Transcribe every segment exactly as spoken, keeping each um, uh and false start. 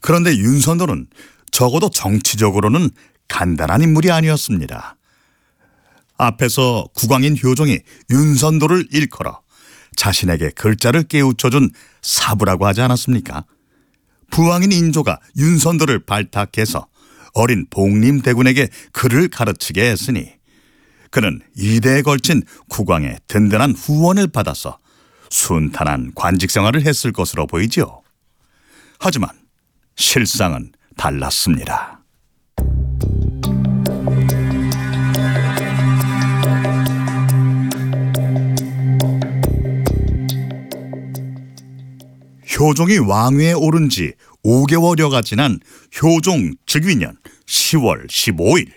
그런데 윤선도는 적어도 정치적으로는 간단한 인물이 아니었습니다. 앞에서 국왕인 효종이 윤선도를 일컬어 자신에게 글자를 깨우쳐준 사부라고 하지 않았습니까? 부왕인 인조가 윤선도를 발탁해서 어린 복림대군에게 글을 가르치게 했으니 그는 이대에 걸친 국왕의 든든한 후원을 받아서 순탄한 관직 생활을 했을 것으로 보이죠. 하지만 실상은 달랐습니다. 효종이 왕위에 오른 지 오 개월여가 지난 효종 즉위년 시월 십오일.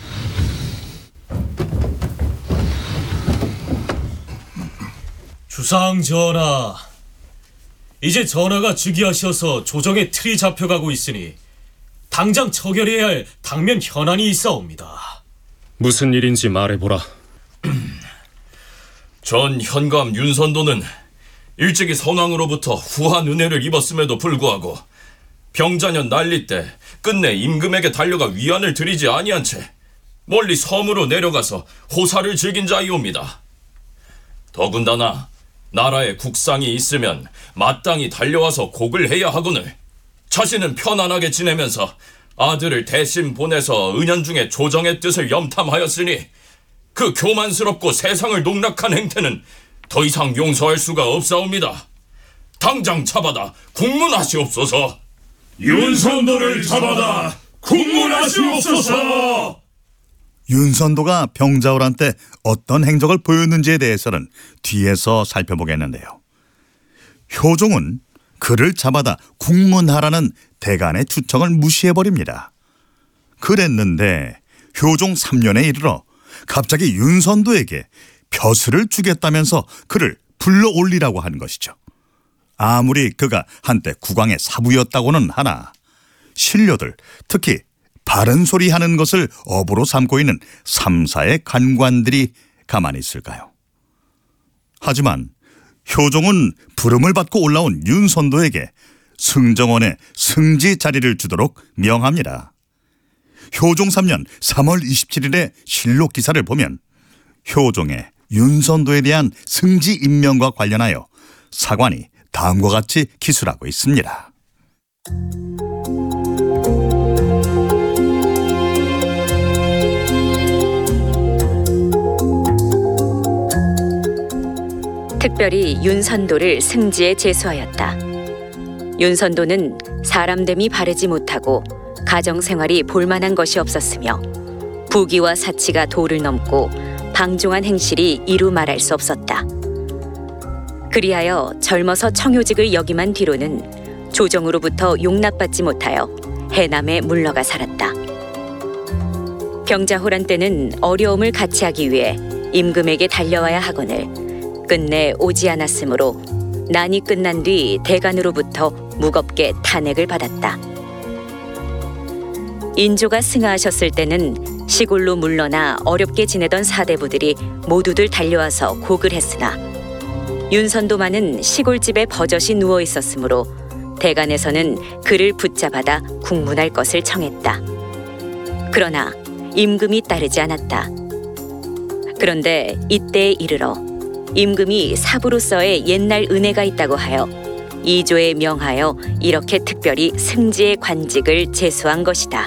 주상 전하, 이제 전하가 즉위하셔서 조정의 틀이 잡혀가고 있으니 당장 처결해야 할 당면 현안이 있사옵니다. 무슨 일인지 말해보라. 전 현감 윤선도는 일찍이 선왕으로부터 후한 은혜를 입었음에도 불구하고 병자년 난리 때 끝내 임금에게 달려가 위안을 드리지 아니한 채 멀리 섬으로 내려가서 호사를 즐긴 자이옵니다. 더군다나 나라에 국상이 있으면 마땅히 달려와서 곡을 해야 하거늘 자신은 편안하게 지내면서 아들을 대신 보내서 은연중에 조정의 뜻을 염탐하였으니 그 교만스럽고 세상을 농락한 행태는 더 이상 용서할 수가 없사옵니다. 당장 잡아다 국문하시옵소서. 윤선도를 잡아다 국문하시옵소서. 윤선도가 병자호란 때 어떤 행적을 보였는지에 대해서는 뒤에서 살펴보겠는데요. 효종은 그를 잡아다 국문하라는 대간의 추청을 무시해버립니다. 그랬는데 효종 삼 년에 이르러 갑자기 윤선도에게 벼슬을 주겠다면서 그를 불러올리라고 한 것이죠. 아무리 그가 한때 국왕의 사부였다고는 하나 신료들, 특히 바른 소리 하는 것을 업으로 삼고 있는 삼사의 간관들이 가만히 있을까요? 하지만 효종은 부름을 받고 올라온 윤선도에게 승정원의 승지 자리를 주도록 명합니다. 효종 삼 년 삼월 이십칠일의 실록 기사를 보면 효종의 윤선도에 대한 승지 임명과 관련하여 사관이 다음과 같이 기술하고 있습니다. 특별히 윤선도를 승지에 제수하였다. 윤선도는 사람됨이 바르지 못하고 가정생활이 볼만한 것이 없었으며 부귀와 사치가 도를 넘고 방종한 행실이 이루 말할 수 없었다. 그리하여 젊어서 청요직을 역임한 뒤로는 조정으로부터 용납받지 못하여 해남에 물러가 살았다. 병자호란 때는 어려움을 같이 하기 위해 임금에게 달려와야 하거늘 끝내 오지 않았으므로 난이 끝난 뒤 대간으로부터 무겁게 탄핵을 받았다. 인조가 승하하셨을 때는 시골로 물러나 어렵게 지내던 사대부들이 모두들 달려와서 곡을 했으나 윤선도만은 시골집에 버젓이 누워 있었으므로 대간에서는 그를 붙잡아다 국문할 것을 청했다. 그러나 임금이 따르지 않았다. 그런데 이때에 이르러 임금이 사부로서의 옛날 은혜가 있다고 하여 이조에 명하여 이렇게 특별히 승지의 관직을 제수한 것이다.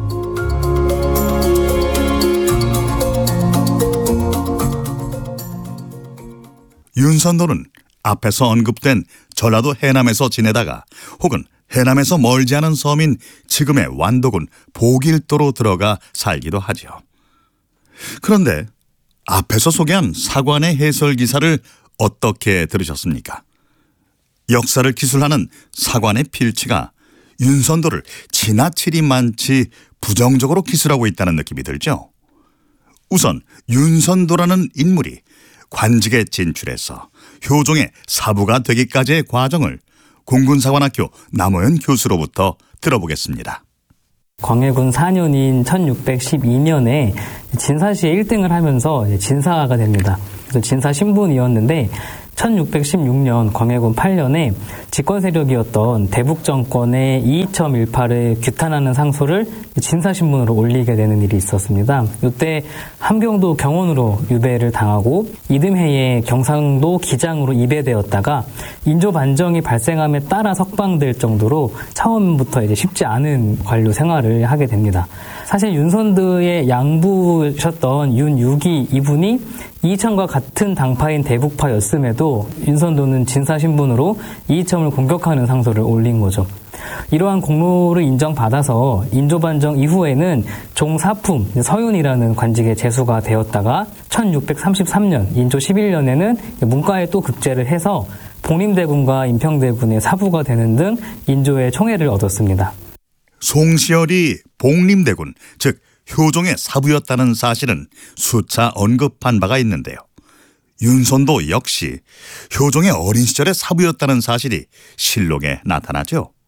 윤선도는 앞에서 언급된 전라도 해남에서 지내다가 혹은 해남에서 멀지 않은 섬인 지금의 완도군 보길도로 들어가 살기도 하죠. 그런데 앞에서 소개한 사관의 해설 기사를 어떻게 들으셨습니까? 역사를 기술하는 사관의 필치가 윤선도를 지나치리 많지 부정적으로 기술하고 있다는 느낌이 들죠. 우선 윤선도라는 인물이 관직에 진출해서 효종의 사부가 되기까지의 과정을 공군사관학교 남호연 교수로부터 들어보겠습니다. 광해군 사 년인 천육백십이 년에 진사시에 일 등을 하면서 진사가 됩니다. 그래서 진사 신분이었는데 천육백십육 년 광해군 팔 년에 집권 세력이었던 대북 정권의 이이첨일파를 규탄하는 상소를 진사신문으로 올리게 되는 일이 있었습니다. 이때 함경도 경원으로 유배를 당하고 이듬해에 경상도 기장으로 입예되었다가 인조 반정이 발생함에 따라 석방될 정도로 처음부터 이제 쉽지 않은 관료 생활을 하게 됩니다. 사실 윤선도의 양부셨던 윤육이 이분이 이이첨과 같은 당파인 대북파였음에도 윤선도는 진사신문으로 이이첨을 공격하는 상소를 올린 거죠. 이러한 공로를 인정받아서 인조반정 이후에는 종사품 서윤이라는 관직에 제수가 되었다가 천육백삼십삼 년 인조 십일 년에는 문과에 또 급제를 해서 복림대군과 인평대군의 사부가 되는 등 인조의 총애를 얻었습니다. 송시열이 복림대군, 즉 효종의 사부였다는 사실은 수차 언급한 바가 있는데요. 윤선도 역시 효종의 어린 시절의 사부였다는 사실이 실록에 나타나죠.